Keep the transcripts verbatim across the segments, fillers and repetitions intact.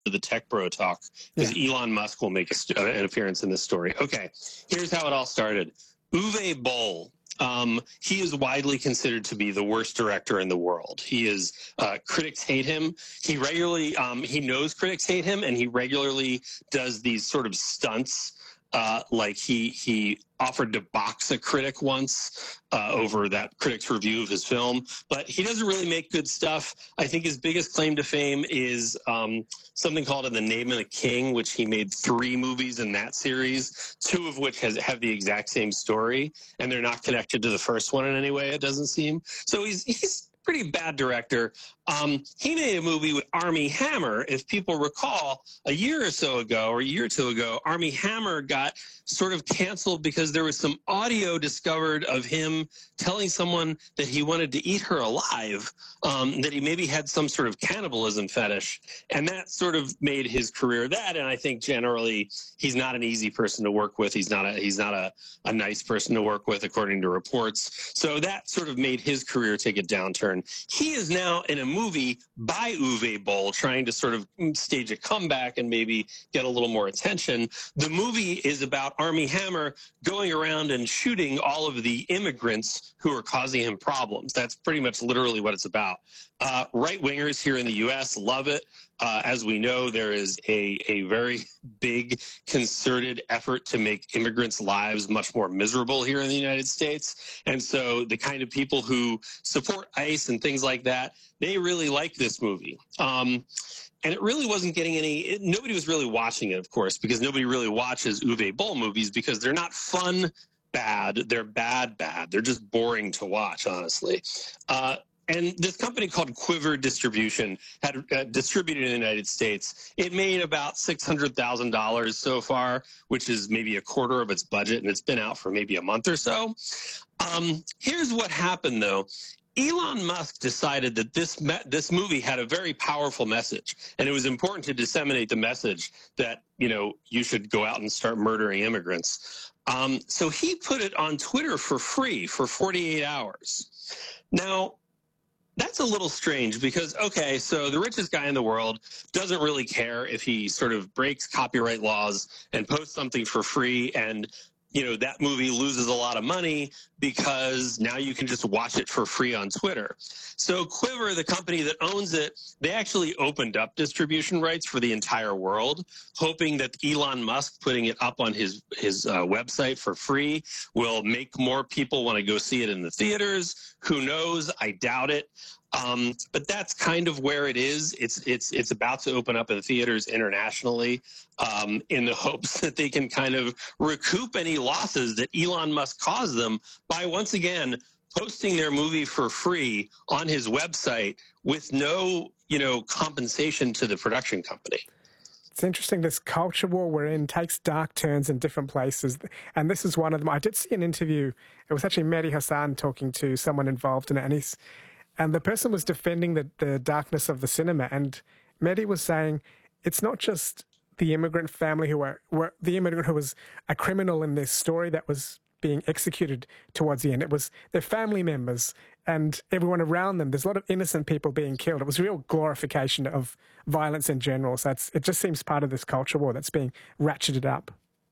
the tech bro talk because yeah. Elon Musk will make a st- uh, an appearance in this story. Okay, here's how it all started. Uwe Boll. Um, he is widely considered to be the worst director in the world. He is, uh, critics hate him. He regularly, um, he knows critics hate him, and he regularly does these sort of stunts. Uh, like he he offered to box a critic once uh, over that critic's review of his film, but he doesn't really make good stuff. I think his biggest claim to fame is um, something called In the Name of the King, which he made three movies in that series, two of which has, have the exact same story, and they're not connected to the first one in any way, it doesn't seem. So he's he's a pretty bad director. Um, he made a movie with Armie Hammer. If people recall, a year or so ago, or a year or two ago, Armie Hammer got sort of canceled because there was some audio discovered of him telling someone that he wanted to eat her alive, um, that he maybe had some sort of cannibalism fetish. And that sort of made his career that. And I think generally he's not an easy person to work with. He's not a, he's not a, a nice person to work with, according to reports. So that sort of made his career take a downturn. He is now in a movie by Uwe Boll trying to sort of stage a comeback and maybe get a little more attention. The movie is about Armie Hammer going around and shooting all of the immigrants who are causing him problems. That's pretty much literally what it's about. Uh, right-wingers here in the U S love it. Uh, as we know, there is a, a very big concerted effort to make immigrants' lives much more miserable here in the United States. And so the kind of people who support ICE and things like that, they really like this movie. Um, and it really wasn't getting any, it, nobody was really watching it, of course, because nobody really watches Uwe Boll movies because they're not fun bad. They're bad bad. They're just boring to watch, honestly. Uh, And this company called Quiver Distribution had uh, distributed in the United States. It made about six hundred thousand dollars so far, which is maybe a quarter of its budget, and it's been out for maybe a month or so. Um, here's what happened, though. Elon Musk decided that this me- this movie had a very powerful message, and it was important to disseminate the message that, you know, you should go out and start murdering immigrants. Um, so he put it on Twitter for free for forty-eight hours. Now, that's a little strange because, okay, so the richest guy in the world doesn't really care if he sort of breaks copyright laws and posts something for free, and, you know, that movie loses a lot of money because now you can just watch it for free on Twitter. So Quiver, the company that owns it, they actually opened up distribution rights for the entire world, hoping that Elon Musk putting it up on his, his uh, website for free will make more people want to go see it in the theaters. Who knows? I doubt it. Um, but that's kind of where it is. It's it's it's about to open up in theaters internationally um, in the hopes that they can kind of recoup any losses that Elon Musk caused them by once again posting their movie for free on his website with no, you know, compensation to the production company. It's interesting, this culture war we're in takes dark turns in different places, and this is one of them. I did see an interview. It was actually Mehdi Hassan talking to someone involved in it, and he's And the person was defending the, the darkness of the cinema. And Mehdi was saying it's not just the immigrant family who were, were the immigrant who was a criminal in this story that was being executed towards the end. It was their family members and everyone around them. There's a lot of innocent people being killed. It was a real glorification of violence in general. So it's, it just seems part of this culture war that's being ratcheted up.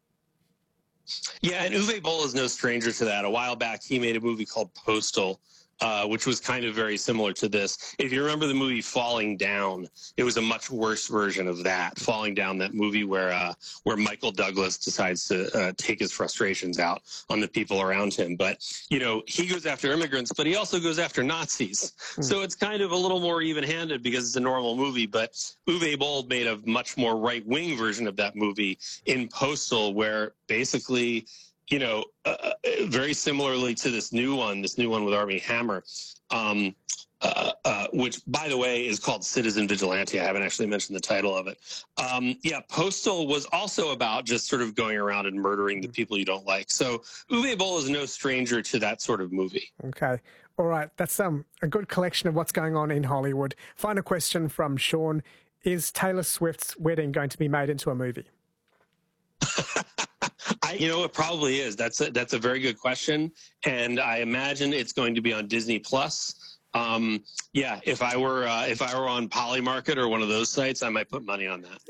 Yeah, and Uwe Boll is no stranger to that. A while back, he made a movie called Postal, Uh, which was kind of very similar to this. If you remember the movie Falling Down, it was a much worse version of that. Falling Down, that movie where uh, where Michael Douglas decides to uh, take his frustrations out on the people around him. But, you know, he goes after immigrants, but he also goes after Nazis. Mm. So it's kind of a little more even-handed because it's a normal movie. But Uwe Boll made a much more right-wing version of that movie in Postal, where basically, you know, uh, very similarly to this new one, this new one with Armie Hammer, um, uh, uh, which, by the way, is called Citizen Vigilante. I haven't actually mentioned the title of it. Um, yeah, Postal was also about just sort of going around and murdering the people you don't like. So Uwe Boll is no stranger to that sort of movie. Okay. All right. That's um, a good collection of what's going on in Hollywood. Final question from Sean. Is Taylor Swift's wedding going to be made into a movie? I, you know, it probably is. That's a, that's a very good question. And I imagine it's going to be on Disney Plus. Um, yeah, if I were uh, if I were on Polymarket or one of those sites, I might put money on that.